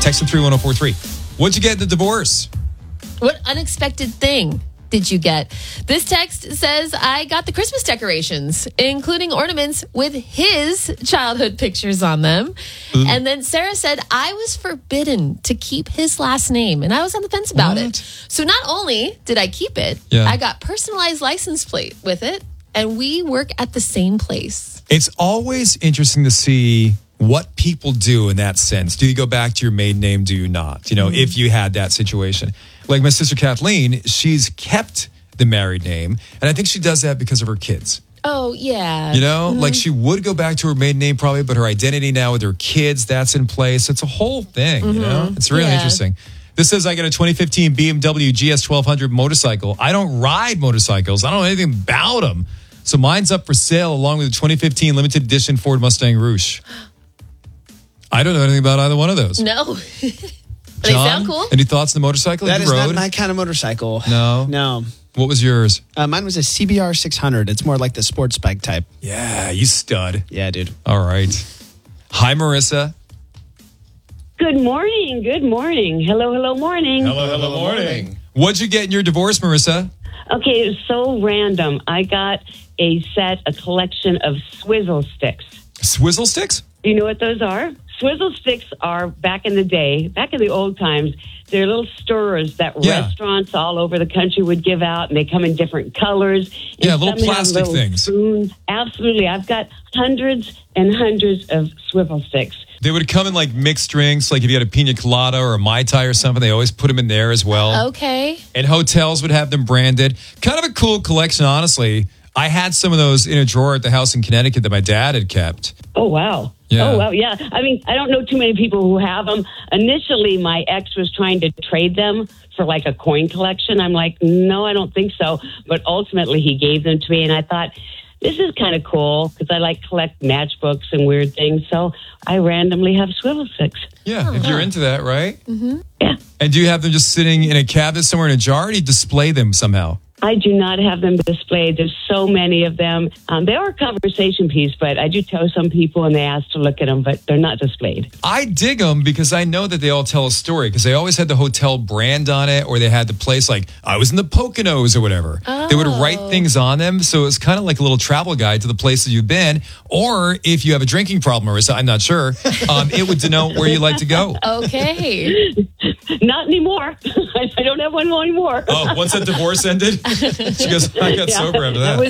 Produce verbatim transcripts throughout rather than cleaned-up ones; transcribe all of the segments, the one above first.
Text from three one zero four three. What'd you get in the divorce? What unexpected thing did you get? This text says, I got the Christmas decorations, including ornaments with his childhood pictures on them. Ooh. And then Sarah said, I was forbidden to keep his last name, and I was on the fence about what? it. So not only did I keep it, yeah. I got personalized license plate with it, and we work at the same place. It's always interesting to see what people do in that sense. Do you go back to your maiden name? Do you not? You know, mm-hmm. if you had that situation. Like my sister Kathleen, she's kept the married name, and I think she does that because of her kids. Oh, yeah. You know, mm-hmm. like she would go back to her maiden name probably, but her identity now with her kids, that's in place. It's a whole thing, mm-hmm. you know? It's really yeah. interesting. This says, I got a twenty fifteen B M W G S twelve hundred motorcycle. I don't ride motorcycles. I don't know anything about them. So mine's up for sale along with the twenty fifteen limited edition Ford Mustang Rouge. I don't know anything about either one of those. No. They John, sound cool. Any thoughts on the motorcycle? That you is rode? not my kind of motorcycle. No? No. What was yours? Uh, mine was a C B R six hundred. It's more like the sports bike type. Yeah, you stud. Yeah, dude. All right. Hi, Marissa. Good morning. Good morning. Hello, hello, morning. Hello, hello, morning. What'd you get in your divorce, Marissa? Okay, it was so random. I got a set, a collection of swizzle sticks. Swizzle sticks? Do you know what those are? Swizzle sticks are, back in the day, back in the old times, they're little stirrers that yeah. restaurants all over the country would give out, and they come in different colors. And yeah, little plastic little things. Spoons. Absolutely. I've got hundreds and hundreds of swivel sticks. They would come in like mixed drinks, like if you had a pina colada or a Mai Tai or something, they always put them in there as well. Okay. And hotels would have them branded. Kind of a cool collection, honestly. I had some of those in a drawer at the house in Connecticut that my dad had kept. Oh, wow. Yeah. Oh, wow. Yeah. I mean, I don't know too many people who have them. Initially, my ex was trying to trade them for like a coin collection. I'm like, no, I don't think so. But ultimately, he gave them to me. And I thought, this is kind of cool because I like collect matchbooks and weird things. So I randomly have swivel sticks. Yeah, oh, if you're into that, right? Mm-hmm. Yeah. And do you have them just sitting in a cabinet somewhere in a jar, or do you display them somehow? I do not have them displayed. There's so many of them. Um, they are a conversation piece, but I do tell some people when they ask to look at them, but they're not displayed. I dig them because I know that they all tell a story because they always had the hotel brand on it, or they had the place like, I was in the Poconos or whatever. Oh. They would write things on them. So it's kind of like a little travel guide to the places you've been. Or if you have a drinking problem, Marissa, I'm not sure, um, it would denote where you like to go. Okay. Not anymore. I don't have one anymore. Oh, once that divorce ended? She goes, I got yeah, sober after that.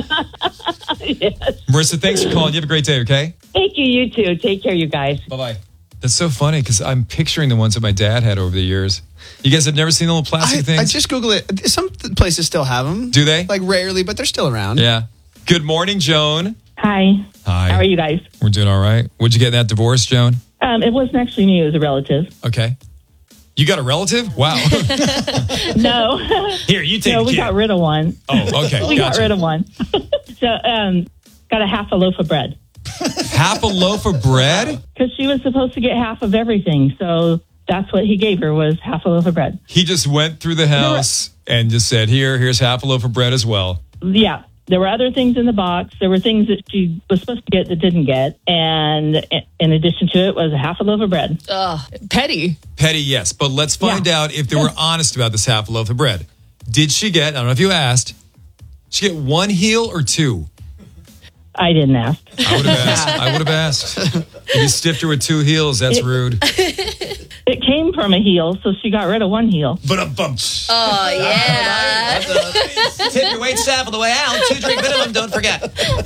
That was it. Yes. Marissa, thanks for calling. You have a great day, okay? Thank you. You too. Take care, you guys. Bye-bye. That's so funny because I'm picturing the ones that my dad had over the years. You guys have never seen the little plastic I, things? I just Googled it. Some places still have them. Do they? Like rarely, but they're still around. Yeah. Good morning, Joan. Hi. Hi. How are you guys? We're doing all right. What'd you get in that divorce, Joan? Um, it wasn't actually me. It was a relative. Okay. You got a relative? Wow. No. Here, you take No, a we kid. got rid of one. Oh, okay. we gotcha. got rid of one. So, um, got a half a loaf of bread. Half a loaf of bread? Because she was supposed to get half of everything. So that's what he gave her, was half a loaf of bread. He just went through the house and just said, here, here's half a loaf of bread as well. Yeah. There were other things in the box. There were things that she was supposed to get that didn't get. And in addition to it was a half a loaf of bread. Ugh, petty. Petty, yes. But let's find Yeah. out if they were honest about this half a loaf of bread. Did she get, I don't know if you asked, did she get one heel or two? I didn't ask. I would have asked. I would have asked. If you stiffed her with two heels, that's rude. It came from a heel, so she got rid of one heel. But a bump. Oh, yeah. Tip your weight staff on the way out. Two drink minimum, don't forget.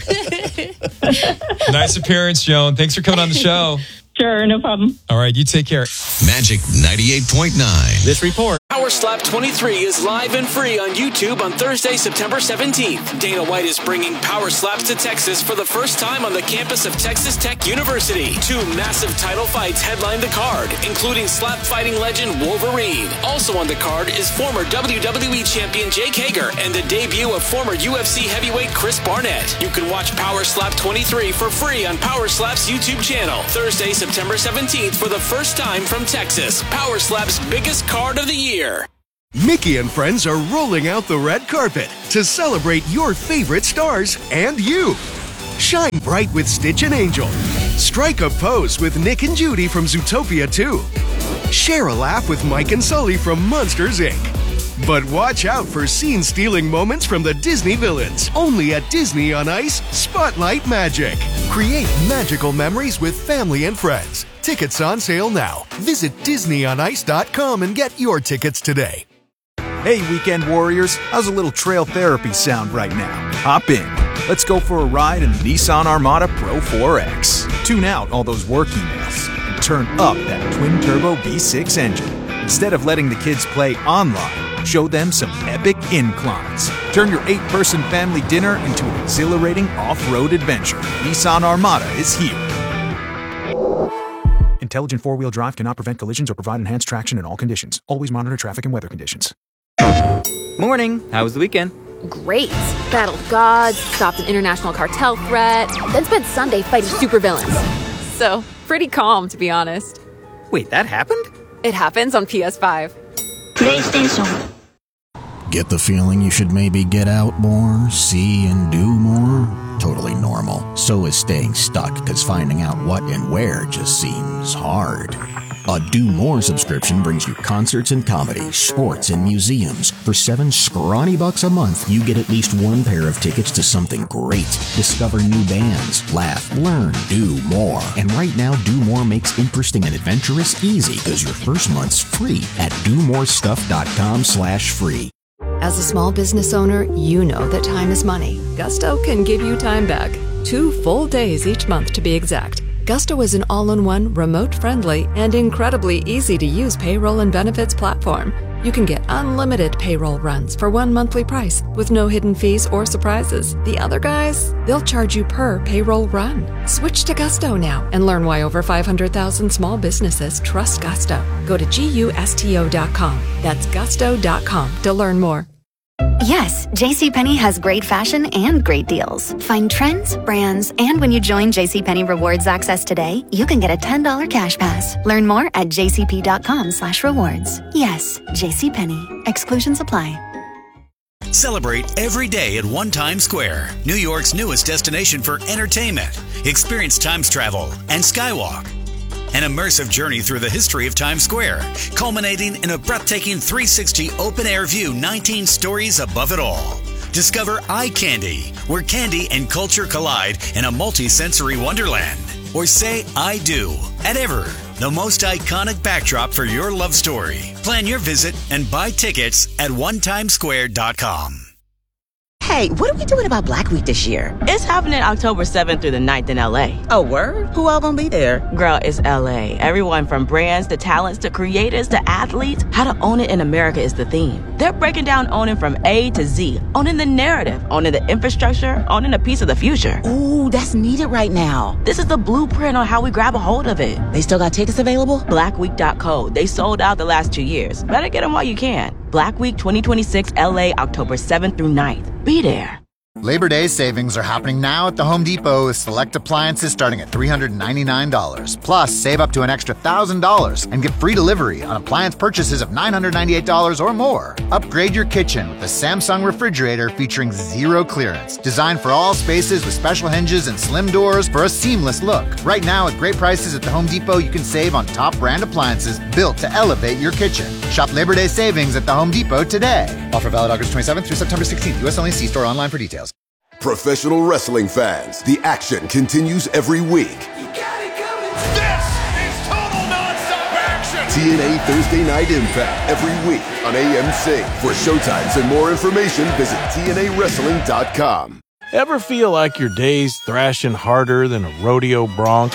Nice appearance, Joan. Thanks for coming on the show. Sure, no problem. All right, you take care. Magic ninety-eight point nine. This report. Power Slap twenty-three is live and free on YouTube on Thursday, September seventeenth. Dana White is bringing Power Slaps to Texas for the first time on the campus of Texas Tech University. Two massive title fights headline the card, including slap fighting legend Wolverine. Also on the card is former W W E champion Jake Hager and the debut of former U F C heavyweight Chris Barnett. You can watch Power Slap twenty-three for free on Power Slap's YouTube channel. Thursday, September seventeenth for the first time from Texas. Power Slap's biggest card of the year. Mickey and friends are rolling out the red carpet to celebrate your favorite stars and you. Shine bright with Stitch and Angel. Strike a pose with Nick and Judy from Zootopia two. Share a laugh with Mike and Sully from Monsters, Incorporated. But watch out for scene-stealing moments from the Disney villains. Only at Disney on Ice, Spotlight Magic. Create magical memories with family and friends. Tickets on sale now. Visit disney on ice dot com and get your tickets today. Hey, weekend warriors. How's a little trail therapy sound right now? Hop in. Let's go for a ride in the Nissan Armada Pro four X. Tune out all those work emails and turn up that twin-turbo V six engine. Instead of letting the kids play online, show them some epic inclines. Turn your eight-person family dinner into an exhilarating off-road adventure. Nissan Armada is here. Intelligent four-wheel drive cannot prevent collisions or provide enhanced traction in all conditions. Always monitor traffic and weather conditions. Morning. How was the weekend? Great. Battled gods, stopped an international cartel threat, then spent Sunday fighting supervillains. So, pretty calm, to be honest. Wait, that happened? It happens on P S five. PlayStation. Get the feeling you should maybe get out more, see and do more? Totally normal. So is staying stuck, because finding out what and where just seems hard. A Do More subscription brings you concerts and comedy, sports and museums. For seven scrawny bucks a month, you get at least one pair of tickets to something great. Discover new bands, laugh, learn, do more. And right now, Do More makes interesting and adventurous easy, because your first month's free at do more stuff dot com slash free. As a small business owner, you know that time is money. Gusto can give you time back. Two full days each month to be exact. Gusto is an all-in-one, remote-friendly, and incredibly easy-to-use payroll and benefits platform. You can get unlimited payroll runs for one monthly price with no hidden fees or surprises. The other guys, they'll charge you per payroll run. Switch to Gusto now and learn why over five hundred thousand small businesses trust Gusto. Go to gusto dot com. That's gusto dot com to learn more. Yes, JCPenney has great fashion and great deals. Find trends, brands, and when you join JCPenney Rewards Access today, you can get a ten dollars cash pass. Learn more at jcp dot com slash rewards. Yes, JCPenney. Exclusions apply. Celebrate every day at One Times Square, New York's newest destination for entertainment. Experience Times Travel and Skywalk. An immersive journey through the history of Times Square, culminating in a breathtaking three sixty open-air view nineteen stories above it all. Discover Eye Candy, where candy and culture collide in a multi-sensory wonderland. Or say I do at Ever, the most iconic backdrop for your love story. Plan your visit and buy tickets at one times square dot com. Hey, what are we doing about Black Week this year? It's happening October seventh through the ninth in L A. Oh, word? Who all gonna be there? Girl, it's L A. Everyone from brands to talents to creators to athletes. How to own it in America is the theme. They're breaking down owning from A to Z. Owning the narrative, owning the infrastructure, owning a piece of the future. Ooh, that's needed right now. This is the blueprint on how we grab a hold of it. They still got tickets available? black week dot co. They sold out the last two years. Better get them while you can. Black Week twenty twenty-six L A, October seventh through ninth. Be there. Labor Day savings are happening now at the Home Depot with select appliances starting at three hundred ninety-nine dollars. Plus, save up to an extra one thousand dollars and get free delivery on appliance purchases of nine hundred ninety-eight dollars or more. Upgrade your kitchen with the Samsung refrigerator featuring zero clearance. Designed for all spaces with special hinges and slim doors for a seamless look. Right now, at great prices at the Home Depot, you can save on top brand appliances built to elevate your kitchen. Shop Labor Day savings at the Home Depot today. Offer valid August twenty-seventh through September sixteenth. U S only. See store online for details. Professional wrestling fans, the action continues every week. You got it coming. This is total nonstop action. T N A Thursday Night Impact every week on A M C. For showtimes and more information, visit T N A wrestling dot com. Ever feel like your day's thrashing harder than a rodeo bronc?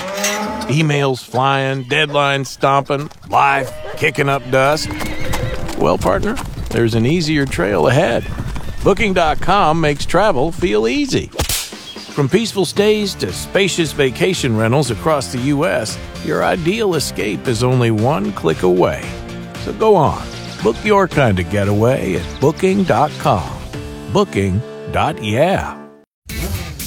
Emails flying, deadlines stomping, life kicking up dust? Well, partner, there's an easier trail ahead. Booking dot com makes travel feel easy. From peaceful stays to spacious vacation rentals across the U S, your ideal escape is only one click away. So go on, book your kind of getaway at booking dot com. Booking. Yeah.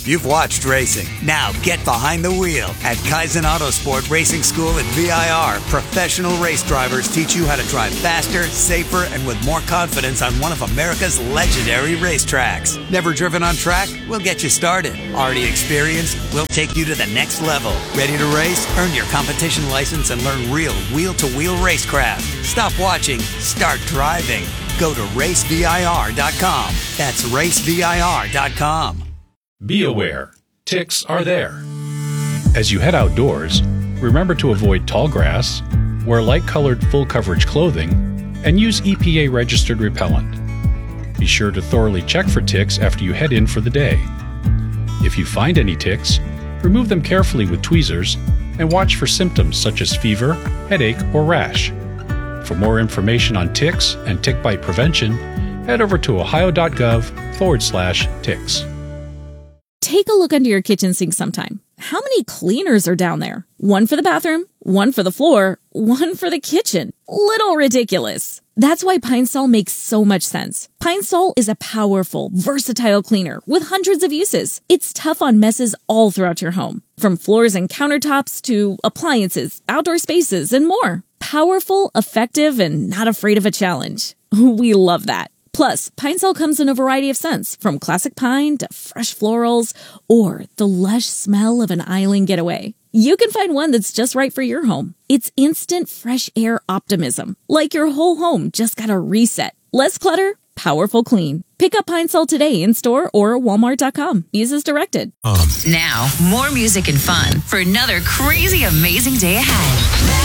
You've watched racing. Now get behind the wheel at Kaizen Autosport Racing School at V I R. Professional race drivers teach you how to drive faster, safer, and with more confidence on one of America's legendary racetracks. Never driven on track? We'll get you started. Already experienced? We'll take you to the next level. Ready to race? Earn your competition license and learn real wheel-to-wheel racecraft. Stop watching. Start driving. Go to race V I R dot com. That's race V I R dot com. Be aware, ticks are there. As you head outdoors, remember to avoid tall grass, wear light-colored full-coverage clothing, and use E P A-registered repellent. Be sure to thoroughly check for ticks after you head in for the day. If you find any ticks, remove them carefully with tweezers and watch for symptoms such as fever, headache, or rash. For more information on ticks and tick bite prevention, head over to ohio.gov forward slash ticks. Take a look under your kitchen sink sometime. How many cleaners are down there? One for the bathroom, one for the floor, one for the kitchen. Little ridiculous. That's why Pine Sol makes so much sense. Pine Sol is a powerful, versatile cleaner with hundreds of uses. It's tough on messes all throughout your home, from floors and countertops to appliances, outdoor spaces, and more. Powerful, effective, and not afraid of a challenge. We love that. Plus, Pine Sol comes in a variety of scents, from classic pine to fresh florals, or the lush smell of an island getaway. You can find one that's just right for your home. It's instant fresh air optimism, like your whole home just got a reset. Less clutter, powerful clean. Pick up Pine Sol today in store or walmart dot com. Use as directed. Um. Now, more music and fun for another crazy, amazing day ahead.